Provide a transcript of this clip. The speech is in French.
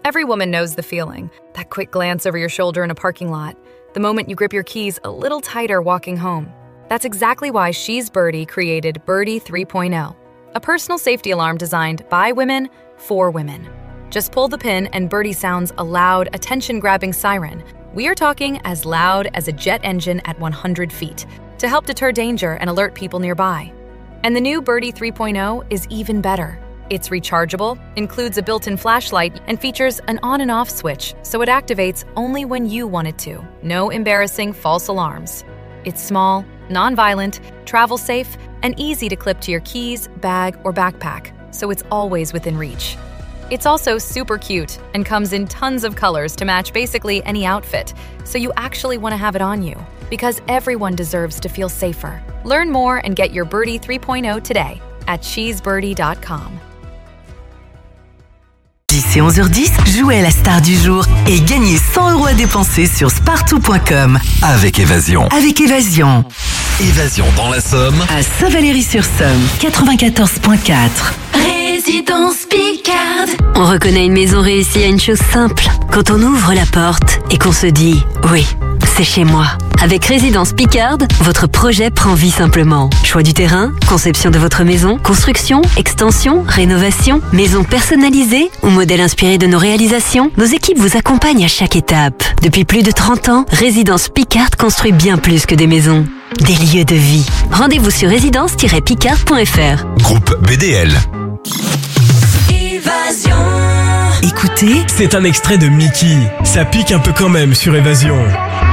Every woman knows the feeling, that quick glance over your shoulder in a parking lot, the moment you grip your keys a little tighter walking home. That's exactly why She's Birdie created Birdie 3.0, a personal safety alarm designed by women for women. Just pull the pin and Birdie sounds a loud, attention-grabbing siren. We are talking as loud as a jet engine at 100 feet to help deter danger and alert people nearby. And the new Birdie 3.0 is even better. It's rechargeable, includes a built-in flashlight, and features an on and off switch, so it activates only when you want it to. No embarrassing false alarms. It's small, non-violent, travel safe, and easy to clip to your keys, bag, or backpack, so it's always within reach. It's also super cute and comes in tons of colors to match basically any outfit, so you actually want to have it on you, because everyone deserves to feel safer. Learn more and get your Birdie 3.0 today at she'sbirdie.com. 10 et 11h10, jouez à la star du jour et gagnez 100 € à dépenser sur spartou.com. Avec Évasion. Avec Évasion. Évasion dans la Somme. À Saint-Valery-sur-Somme, 94.4. Résidence Picard. On reconnaît une maison réussie à une chose simple. Quand on ouvre la porte et qu'on se dit « Oui, c'est chez moi ». Avec Résidence Picard, votre projet prend vie simplement. Choix du terrain, conception de votre maison, construction, extension, rénovation, maison personnalisée ou modèle inspiré de nos réalisations, nos équipes vous accompagnent à chaque étape. Depuis plus de 30 ans, Résidence Picard construit bien plus que des maisons. Des lieux de vie. Rendez-vous sur résidence-picard.fr. Groupe BDL. Écoutez, c'est un extrait de Mickey. Ça pique un peu quand même sur Évasion.